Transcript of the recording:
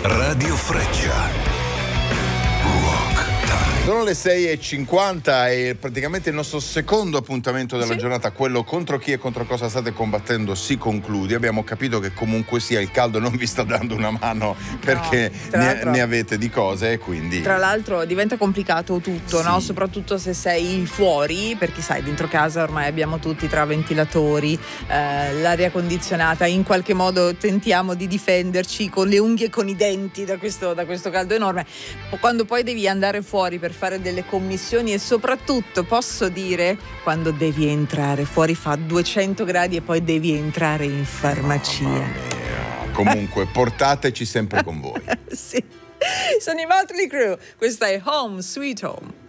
Radio Freccia. Sono le 6:50 e praticamente il nostro secondo appuntamento della giornata, quello contro chi e contro cosa state combattendo, si conclude. Abbiamo capito che comunque sia il caldo non vi sta dando una mano, perché ne avete di cose, e quindi tra l'altro diventa complicato tutto, sì. No? Soprattutto se sei fuori, perché sai, dentro casa ormai abbiamo tutti tra ventilatori, l'aria condizionata, in qualche modo tentiamo di difenderci con le unghie e con i denti da questo caldo enorme. Quando poi devi andare fuori per fare delle commissioni, e soprattutto posso dire quando devi entrare fuori, fa 200 gradi e poi devi entrare in farmacia. Comunque portateci sempre con voi. Sì, sono i Motley Crue, questa è Home Sweet Home.